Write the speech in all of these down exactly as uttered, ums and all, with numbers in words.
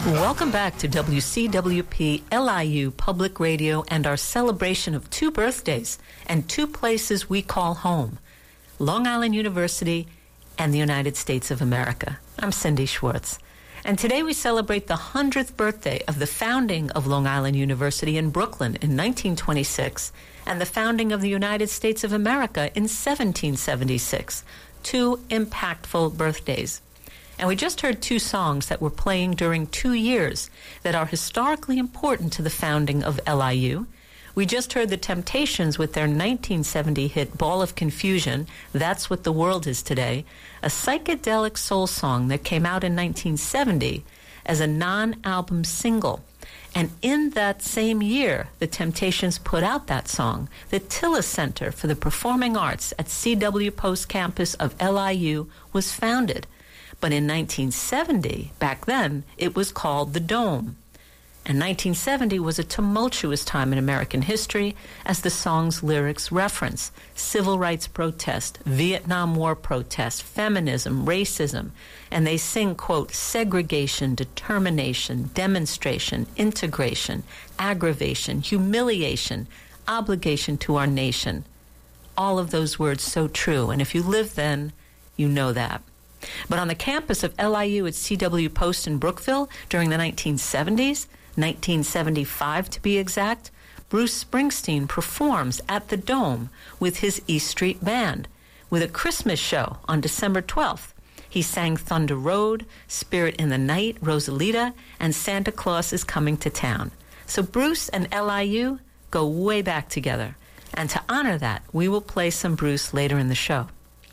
Welcome back to W C W P L I U Public Radio and our celebration of two birthdays and two places we call home, Long Island University and the United States of America. I'm Cindy Schwartz. And today we celebrate the hundredth birthday of the founding of Long Island University in Brooklyn in nineteen twenty-six and the founding of the United States of America in seventeen seventy-six. Two impactful birthdays. And we just heard two songs that were playing during two years that are historically important to the founding of L I U. We just heard the Temptations with their nineteen seventy hit Ball of Confusion, That's What the World Is Today, a psychedelic soul song that came out in nineteen seventy as a non-album single. And in that same year, the Temptations put out that song. The Tillis Center for the Performing Arts at C W Post campus of L I U was founded. But in nineteen seventy, back then, it was called the Dome. And nineteen seventy was a tumultuous time in American history, as the song's lyrics reference civil rights protest, Vietnam War protest, feminism, racism. And they sing, quote, segregation, determination, demonstration, integration, aggravation, humiliation, obligation to our nation. All of those words so true. And if you lived then, you know that. But on the campus of L I U at C W Post in Brookville during the nineteen seventies, nineteen seventy-five to be exact, Bruce Springsteen performs at the Dome with his East Street Band with a Christmas show on December twelfth. He sang Thunder Road, Spirit in the Night, Rosalita, and Santa Claus is Coming to Town. So Bruce and L I U go way back together. And to honor that, we will play some Bruce later in the show.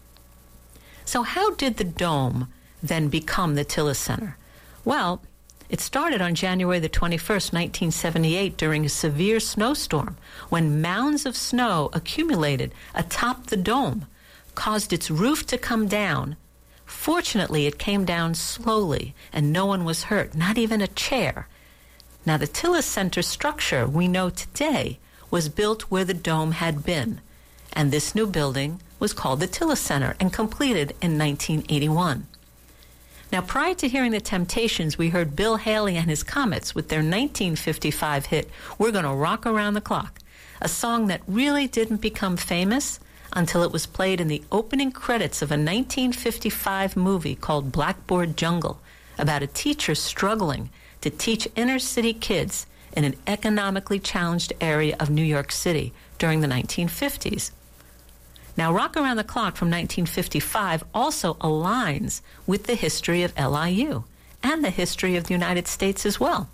So how did the Dome then become the Tillis Center? Well, it started on January the twenty-first, nineteen seventy-eight, during a severe snowstorm, when mounds of snow accumulated atop the Dome, caused its roof to come down. Fortunately, it came down slowly, and no one was hurt, not even a chair. Now, the Tillis Center structure we know today was built where the Dome had been, and this new building was called the Tillis Center and completed in nineteen eighty-one. Now, prior to hearing the Temptations, we heard Bill Haley and his Comets with their nineteen fifty-five hit, We're Gonna Rock Around the Clock, a song that really didn't become famous until it was played in the opening credits of a nineteen fifty-five movie called Blackboard Jungle, about a teacher struggling to teach inner-city kids in an economically challenged area of New York City during the nineteen fifties. Now, Rock Around the Clock from nineteen fifty-five also aligns with the history of L I U and the history of the United States as well.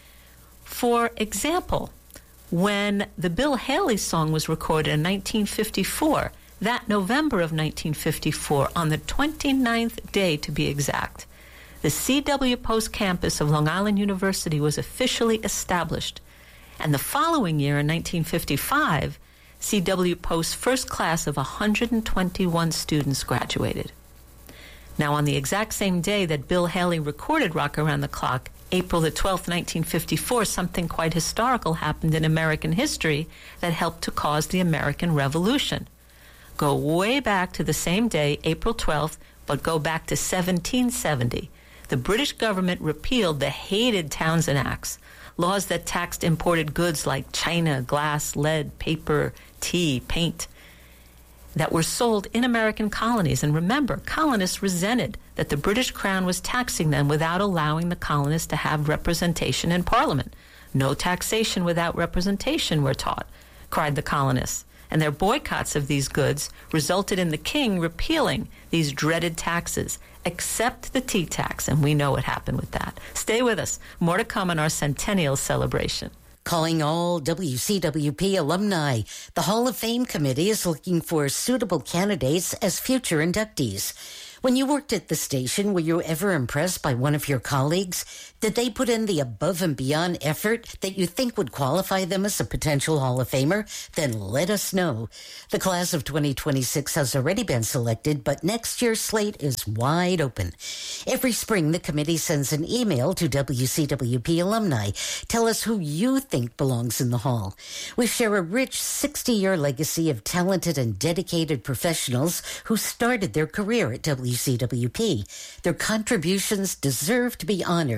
For example, when the Bill Haley song was recorded in nineteen fifty-four, that November of nineteen fifty-four, on the twenty-ninth day to be exact, the C W Post campus of Long Island University was officially established. And the following year, in nineteen fifty-five, C W Post's first class of one hundred twenty-one students graduated. Now, on the exact same day that Bill Haley recorded Rock Around the Clock, April the twelfth, nineteen fifty-four, something quite historical happened in American history that helped to cause the American Revolution. Go way back to the same day, April twelfth, but go back to seventeen seventy. The British government repealed the hated Townshend Acts, laws that taxed imported goods like china, glass, lead, paper, tea, paint, that were sold in American colonies. And remember, colonists resented that the British Crown was taxing them without allowing the colonists to have representation in Parliament. No taxation without representation, we're taught, cried the colonists. And their boycotts of these goods resulted in the king repealing these dreaded taxes, except the tea tax, and we know what happened with that. Stay with us. More to come on our centennial celebration. Calling all W C W P alumni. The Hall of Fame Committee is looking for suitable candidates as future inductees. When you worked at the station, were you ever impressed by one of your colleagues? Did they put in the above and beyond effort that you think would qualify them as a potential Hall of Famer? Then let us know. The class of twenty twenty-six has already been selected, but next year's slate is wide open. Every spring, the committee sends an email to W C W P alumni. Tell us who you think belongs in the hall. We share a rich sixty-year legacy of talented and dedicated professionals who started their career at W C W P. Their contributions deserve to be honored.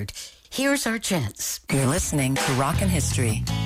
Here's our chance. You're listening to Rockin' History